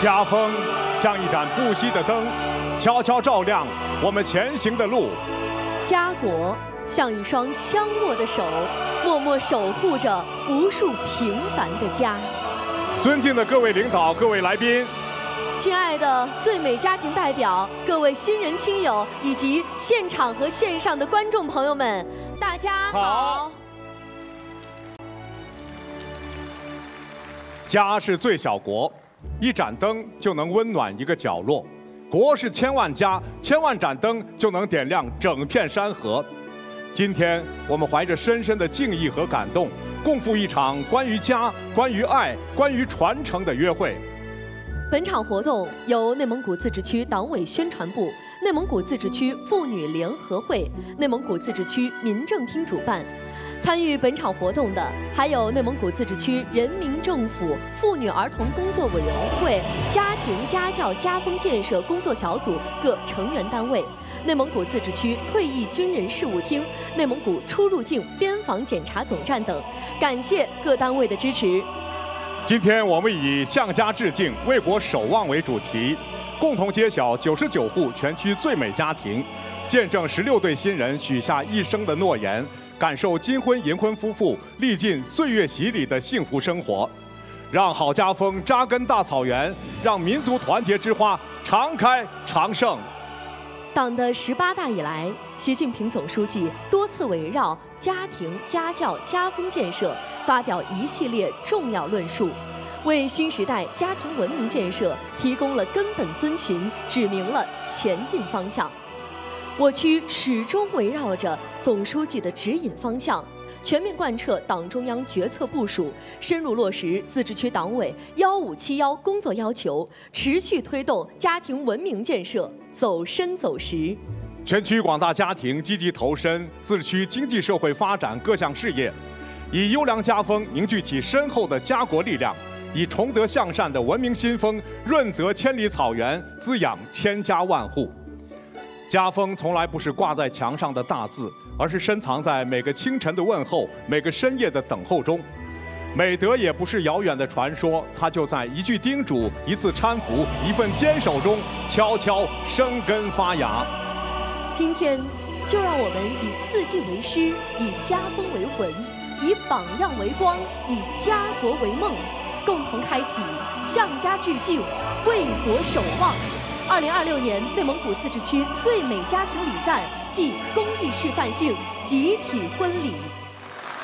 家风像一盏不熄的灯，悄悄照亮我们前行的路。 家国像一双相握的手，默默守护着无数平凡的家。 尊敬的各位领导、各位来宾， 亲爱的最美家庭代表、各位新人亲友以及现场和线上的观众朋友们，大家好。 家是最小国，一盏灯就能温暖一个角落；国是千万家，千万盏灯就能点亮整片山河。今天我们怀着深深的敬意和感动，共赴一场关于家、关于爱、关于传承的约会。 本场活动由内蒙古自治区党委宣传部、内蒙古自治区妇女联合会、内蒙古自治区民政厅主办。参与本场活动的还有内蒙古自治区人民政府妇女儿童工作委员会、家庭家教家风建设工作小组各成员单位、内蒙古自治区退役军人事务厅、内蒙古出入境边防检查总站等，感谢各单位的支持。 今天我们以向家致敬、为国守望为主题，共同揭晓99户全区最美家庭，见证16对新人许下一生的诺言，感受金婚银婚夫妇历尽岁月洗礼的幸福生活，让好家风扎根大草原，让民族团结之花常开常盛。 党的18大以来，习近平总书记多次围绕家庭、家教、家风建设发表一系列重要论述，为新时代家庭文明建设提供了根本遵循，指明了前进方向。我区始终围绕着总书记的指引方向，全面贯彻党中央决策部署，深入落实自治区党委1571工作要求，持续推动家庭文明建设走深走实。 全区广大家庭积极投身自治区经济社会发展各项事业，以优良家风凝聚起深厚的家国力量，以崇德向善的文明新风润泽千里草原，滋养千家万户。家风从来不是挂在墙上的大字，而是深藏在每个清晨的问候、每个深夜的等候中。美德也不是遥远的传说，它就在一句叮嘱、一次搀扶、一份坚守中悄悄生根发芽。 今天，就让我们以四季为诗，以家风为魂，以榜样为光，以家国为梦，共同开启向家致敬、为国守望。2026年内蒙古自治区最美家庭礼赞暨公益示范性集体婚礼。